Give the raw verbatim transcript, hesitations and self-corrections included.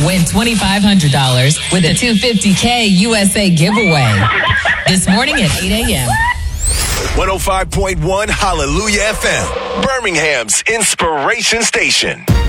Win twenty-five hundred dollars with a two hundred fifty K U S A giveaway. This morning at eight a.m. one oh five point one Hallelujah F M, Birmingham's inspiration station.